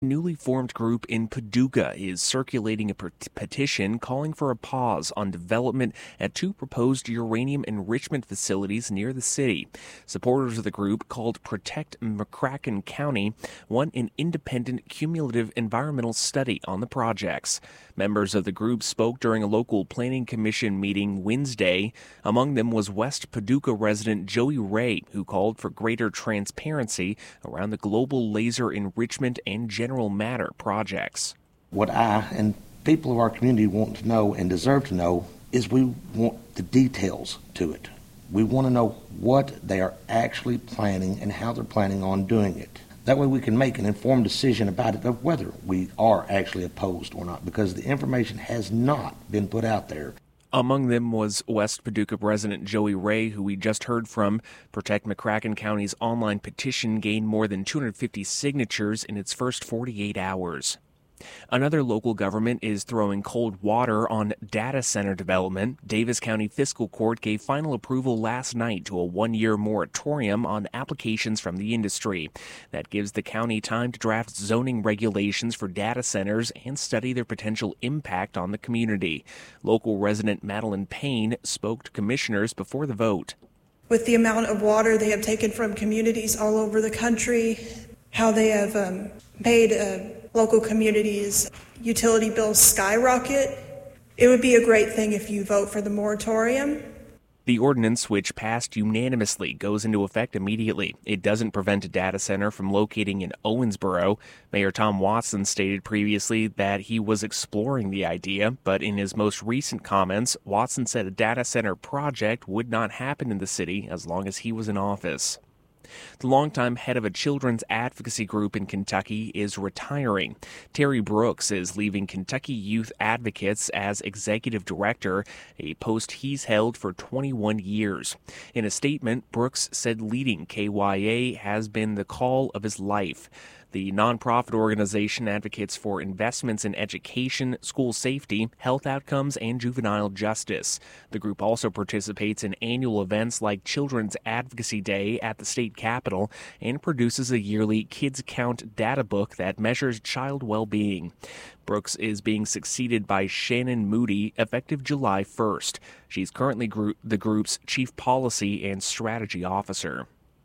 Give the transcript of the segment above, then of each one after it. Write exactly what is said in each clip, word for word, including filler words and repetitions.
Newly formed group in Paducah is circulating a petition calling for a pause on development at two proposed uranium enrichment facilities near the city. Supporters of the group, called Protect McCracken County, want an independent cumulative environmental study on the projects. Members of the group spoke during a local planning commission meeting Wednesday. Among them was West Paducah resident Joey Ray, who called for greater transparency around the global laser enrichment and general matter projects. What I and people of our community want to know and deserve to know is we want the details to it. We want to know what they are actually planning and how they're planning on doing it. That way we can make an informed decision about it of whether we are actually opposed or not, because the information has not been put out there. Among them was West Paducah resident Joey Ray, who we just heard from. Protect McCracken County's online petition gained more than two hundred fifty signatures in its first forty-eight hours. Another local government is throwing cold water on data center development. Davis County Fiscal Court gave final approval last night to a one-year moratorium on applications from the industry. That gives the county time to draft zoning regulations for data centers and study their potential impact on the community. Local resident Madeline Payne spoke to commissioners before the vote. With the amount of water they have taken from communities all over the country, how they have um, made uh, local communities' utility bills skyrocket, it would be a great thing if you vote for the moratorium. The ordinance, which passed unanimously, goes into effect immediately. It doesn't prevent a data center from locating in Owensboro. Mayor Tom Watson stated previously that he was exploring the idea, but in his most recent comments, Watson said a data center project would not happen in the city as long as he was in office. The longtime head of a children's advocacy group in Kentucky is retiring. Terry Brooks is leaving Kentucky Youth Advocates as executive director, a post he's held for twenty-one years. In a statement, Brooks said leading K Y A has been the call of his life. The nonprofit organization advocates for investments in education, school safety, health outcomes, and juvenile justice. The group also participates in annual events like Children's Advocacy Day at the state capitol and produces a yearly Kids Count data book that measures child well-being. Brooks is being succeeded by Shannon Moody effective July first. She's currently group, the group's chief policy and strategy officer.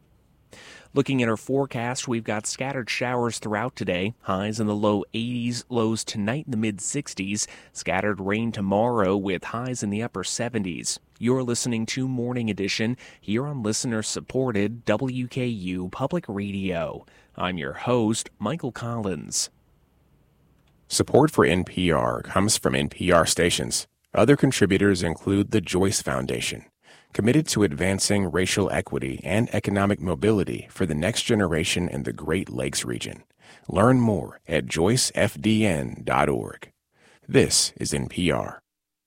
Looking at our forecast, we've got scattered showers throughout today, highs in the low eighties, lows tonight in the mid-sixties, scattered rain tomorrow with highs in the upper seventies. You're listening to Morning Edition here on listener-supported W K U Public Radio. I'm your host, Michael Collins. Support for N P R comes from N P R stations. Other contributors include the Joyce Foundation, committed to advancing racial equity and economic mobility for the next generation in the Great Lakes region. Learn more at joyce f d n dot org. This is N P R.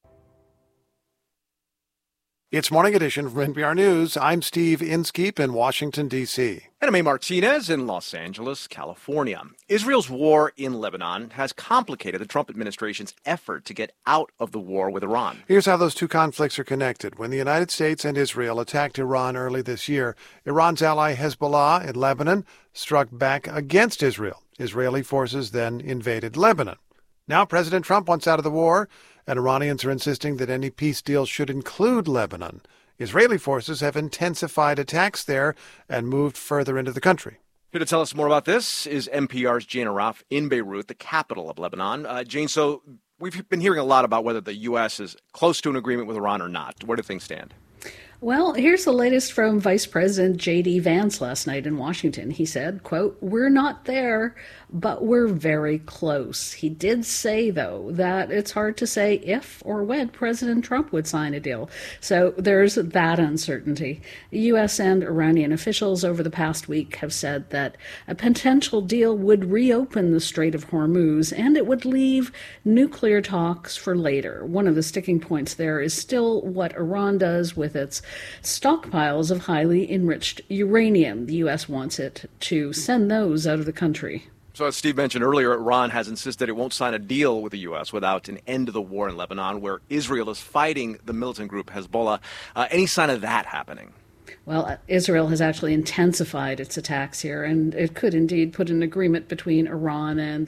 It's Morning Edition from N P R News. I'm Steve Inskeep in Washington, D C And I'm A. Martinez in Los Angeles, California. Israel's war in Lebanon has complicated the Trump administration's effort to get out of the war with Iran. Here's how those two conflicts are connected. When the United States and Israel attacked Iran early this year, Iran's ally Hezbollah in Lebanon struck back against Israel. Israeli forces then invaded Lebanon. Now President Trump wants out of the war, and Iranians are insisting that any peace deal should include Lebanon. Israeli forces have intensified attacks there and moved further into the country. Here to tell us more about this is N P R's Jane Arraf in Beirut, the capital of Lebanon. Uh, Jane, so we've been hearing a lot about whether the U S is close to an agreement with Iran or not. Where do things stand? Well, here's the latest from Vice President J D Vance last night in Washington. He said, quote, "We're not there, but we're very close." He did say, though, that it's hard to say if or when President Trump would sign a deal. So there's that uncertainty. The U S and Iranian officials over the past week have said that a potential deal would reopen the Strait of Hormuz, and it would leave nuclear talks for later. One of the sticking points there is still what Iran does with its stockpiles of highly enriched uranium. The U S wants it to send those out of the country. So as Steve mentioned earlier, Iran has insisted it won't sign a deal with the U S without an end to the war in Lebanon, where Israel is fighting the militant group Hezbollah. Uh, any sign of that happening? Well, Israel has actually intensified its attacks here, and it could indeed put an agreement between Iran and